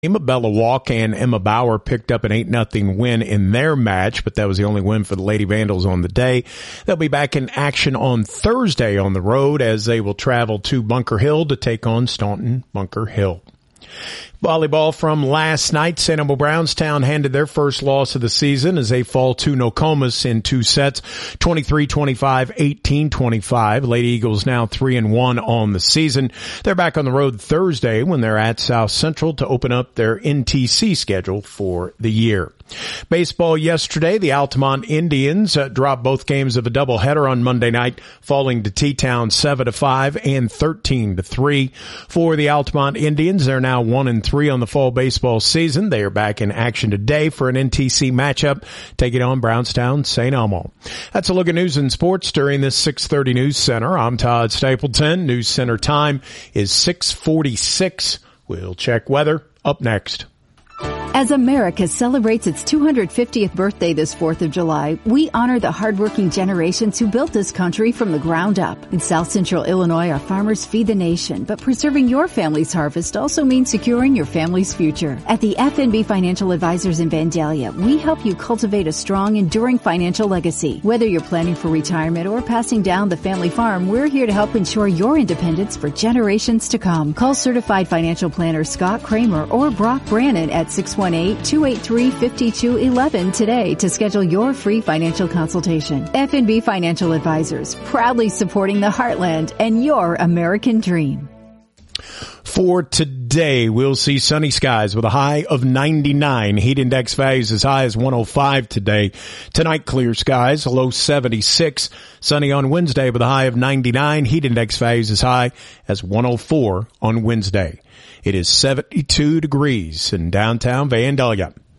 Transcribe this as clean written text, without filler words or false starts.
Bella Walk and Emma Bauer picked up an 8-0 win in their match, but that was the only win for the Lady Vandals on the day. They'll be back in action on Thursday on the road as they will travel to Bunker Hill to take on Staunton Bunker Hill. Volleyball from last night. St. Elmo Brownstown handed their first loss of the season as they fall to Nokomis in 2 sets, 23-25, 18-25. Lady Eagles now 3-1 on the season. They're back on the road Thursday when they're at South Central to open up their NTC schedule for the year. Baseball yesterday, the Altamont Indians dropped both games of a doubleheader on Monday night, falling to T-Town 7-5 and 13-3. For the Altamont Indians, they're now 1-3 on the fall baseball season. They are back in action today for an NTC matchup, taking on Brownstown St. Elmo. That's a look at news and sports during this 6:30 News Center. I'm Todd Stapleton. News Center time is 6:46. We'll check weather up next. As America celebrates its 250th birthday this 4th of July, we honor the hardworking generations who built this country from the ground up. In South Central Illinois, our farmers feed the nation, but preserving your family's harvest also means securing your family's future. At the FNB Financial Advisors in Vandalia, we help you cultivate a strong, enduring financial legacy. Whether you're planning for retirement or passing down the family farm, we're here to help ensure your independence for generations to come. Call certified financial planner Scott Kramer or Brock Brannon at 618-283-5211 today to schedule your free financial consultation. FNB Financial Advisors, proudly supporting the heartland and your American dream. For today, we'll see sunny skies with a high of 99. Heat index values as high as 105 today. Tonight, clear skies, a low 76. Sunny on Wednesday with a high of 99. Heat index values as high as 104 on Wednesday. It is 72 degrees in downtown Vandalia.